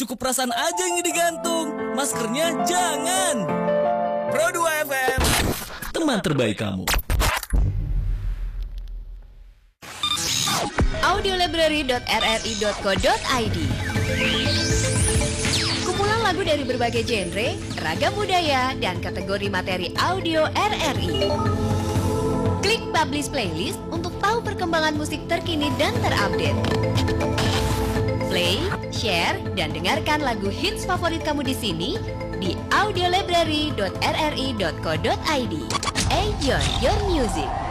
cukup perasaan aja yang digantung. Maskernya jangan. Pro 2 FM, teman terbaik kamu. audiolibrary.rri.co.id. Kumpulan lagu dari berbagai genre, ragam budaya, dan kategori materi audio RRI. Klik Publish Playlist untuk tahu perkembangan musik terkini dan terupdate. Play, share, dan dengarkan lagu hits favorit kamu di sini di audiolibrary.rri.co.id. Enjoy your music.